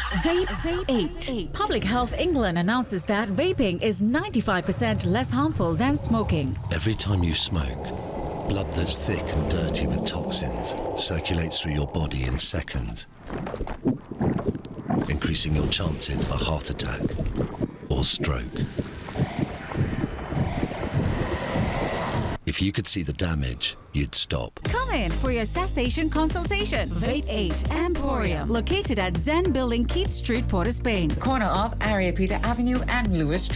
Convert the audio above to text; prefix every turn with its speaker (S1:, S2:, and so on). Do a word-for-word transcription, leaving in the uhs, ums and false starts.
S1: Vape eight. Public Health England announces that vaping is ninety-five percent less harmful than smoking.
S2: Every time you smoke, blood that's thick and dirty with toxins circulates through your body in seconds, increasing your chances of a heart attack or stroke. If you could see the damage, you'd stop.
S1: Come in for your cessation consultation. Vape eight Emporium, located at Zen Building, Keith Street, Port of Spain.
S3: Corner of Ariapita Avenue and Lewis Street.